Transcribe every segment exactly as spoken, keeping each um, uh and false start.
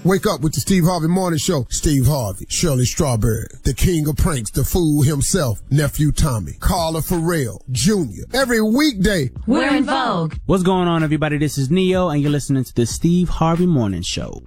Wake up with the Steve Harvey Morning Show. Steve Harvey, Shirley Strawberry, the king of pranks, the fool himself, Nephew Tommy, Carla Farrell, Junior Every weekday, we're in vogue. What's going on, everybody? This is Neo, and you're listening to the Steve Harvey Morning Show.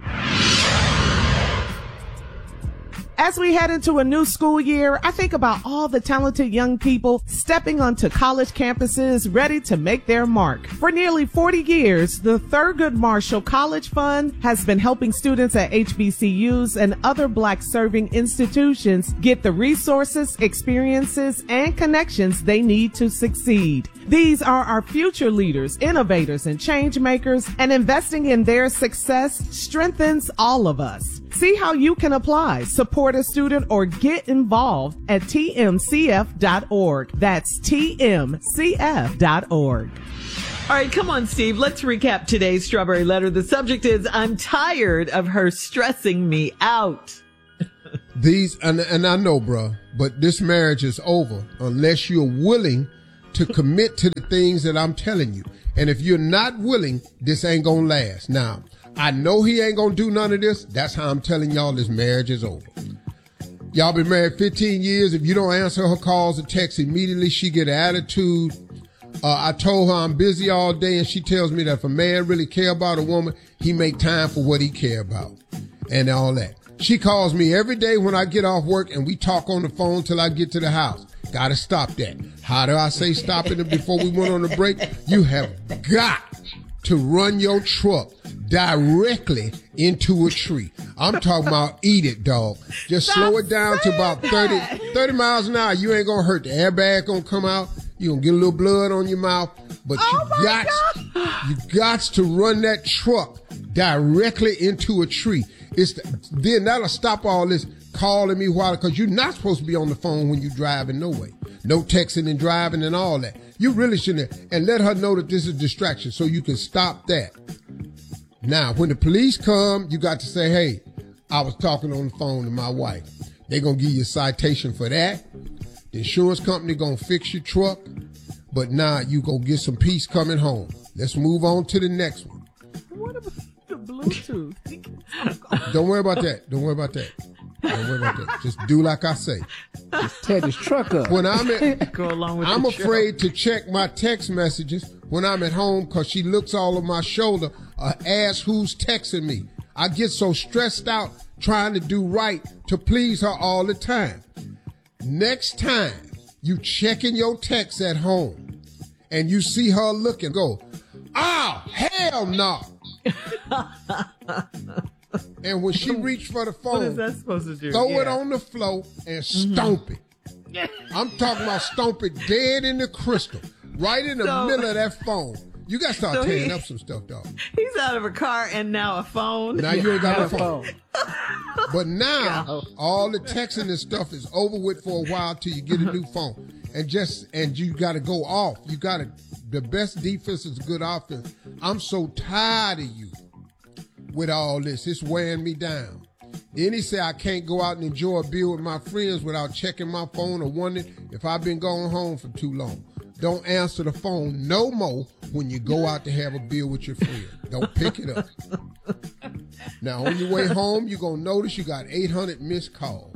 As we head into a new school year, I think about all the talented young people stepping onto college campuses ready to make their mark. For nearly forty years, the Thurgood Marshall College Fund has been helping students at H B C Us and other Black-serving institutions get the resources, experiences, and connections they need to succeed. These are our future leaders, innovators, and change makers, and investing in their success strengthens all of us. See how you can apply, support a student, or get involved at T M C F dot org. That's T M C F dot org. All right, come on, Steve. Let's recap today's Strawberry Letter. The subject is, I'm tired of her stressing me out. These, and, and I know, bruh, but this marriage is over unless you're willing to commit to the things that I'm telling you. And if you're not willing, this ain't gonna last. Now, I know he ain't gonna do none of this. That's how I'm telling y'all this marriage is over. Y'all been married fifteen years. If you don't answer her calls or texts immediately, she get an attitude. Uh, I told her I'm busy all day, and she tells me that if a man really care about a woman, he make time for what he care about and all that. She calls me every day when I get off work, and we talk on the phone till I get to the house. Gotta stop that. How do I say stopping it before we went on the break? You have got to run your truck directly into a tree. I'm talking about eat it, dog. Just Stop slow it down to about thirty, thirty miles an hour. You ain't gonna hurt. The airbag gonna come out. You gonna get a little blood on your mouth. But oh you got, God. you got to run that truck directly into a tree. It's the, then that'll stop all this calling me while, because you're not supposed to be on the phone when you're driving no way. No texting and driving and all that. You really shouldn't. And let her know that this is a distraction so you can stop that. Now, when the police come, you got to say, hey, I was talking on the phone to my wife. They're going to give you a citation for that. The insurance company going to fix your truck. But now you going to get some peace coming home. Let's move on to the next one. What about the Bluetooth? Don't worry about that. Don't worry about that. Don't worry about that. Just do like I say. Just tear this truck up. When I'm at, Go along with I'm the afraid show. to check my text messages when I'm at home because she looks all over my shoulder or asks who's texting me. I get so stressed out trying to do right to please her all the time. Next time you checking your texts at home and you see her looking, go, oh, hell no. And when she reached for the phone, what is that supposed to do? Throw yeah. it on the floor and stomp mm-hmm. it. I'm talking about stomp it dead in the crystal, right in the so, middle of that phone. You got to start so tearing he, up some stuff, dog. He's out of a car and now a phone. Now you ain't got a phone. But now, no. all the texting and stuff is over with for a while till you get a new phone. And just, and you got to go off. You got to, the best defense is good offense. I'm so tired of you with all this. It's wearing me down. Then he said I can't go out and enjoy a beer with my friends without checking my phone or wondering if I've been going home for too long. Don't answer the phone no more when you go out to have a beer with your friend. Don't pick it up. Now, on your way home, you're going to notice you got eight hundred missed calls.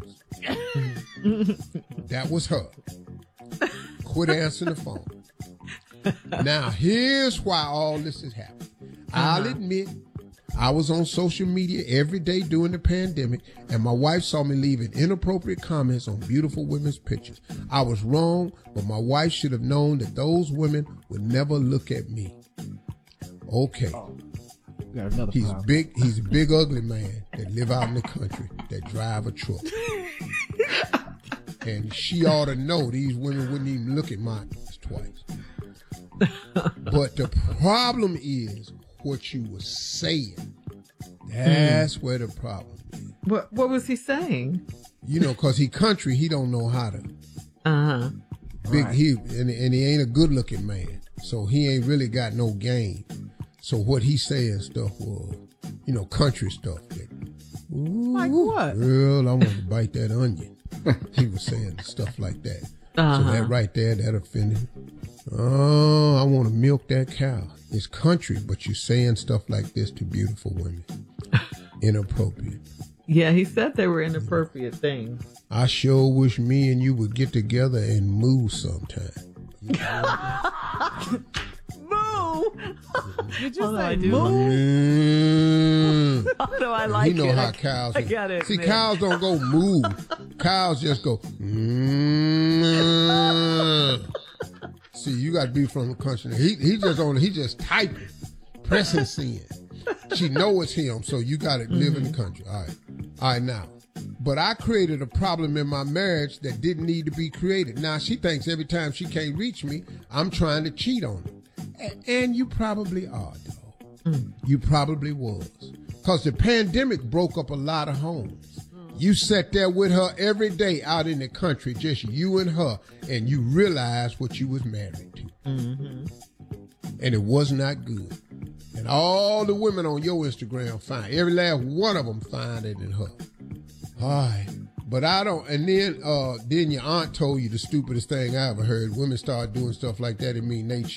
That was her. Quit answering the phone. Now, here's why all this is happening. I'll admit, I was on social media every day during the pandemic, and my wife saw me leaving inappropriate comments on beautiful women's pictures. I was wrong, but my wife should have known that those women would never look at me. Okay. Oh, got another he's problem. big. He's a big, ugly man that live out in the country that drive a truck. And she ought to know these women wouldn't even look at mine twice. But the problem is what you were saying. That's mm. where the problem is. What What was he saying? You know, because he country, he don't know how to. Uh-huh. Big right. he and, and he ain't a good looking man, so he ain't really got no game. So what he saying stuff was, you know, country stuff. That, like what? Girl, I want to bite that onion. He was saying stuff like that. Uh-huh. So that right there, that offended him. Oh, I want to milk that cow. It's country, but you saying stuff like this to beautiful women. inappropriate. Yeah, he said they were inappropriate things. I sure wish me and you would get together and move sometime. Moo! Did you Although say I do Mm. Although I like You know it. how cows. I got it. See, man. cows don't go move. Cows just go. Mm. See, you got to be from the country. He he just on. He just typing, pressing send. She know it's him, so you got to mm-hmm. live in the country. All right, all right now. But I created a problem in my marriage that didn't need to be created. Now she thinks every time she can't reach me, I'm trying to cheat on her. A- and you probably are, though. Mm. You probably was. Because the pandemic broke up a lot of homes. Mm. You sat there with her every day out in the country, just you and her, and you realized what you was married to. Mm-hmm. And it was not good. And all the women on your Instagram find, every last one of them find it in her. All right. But I don't, and then uh, then your aunt told you the stupidest thing I ever heard. Women start doing stuff like that, it mean they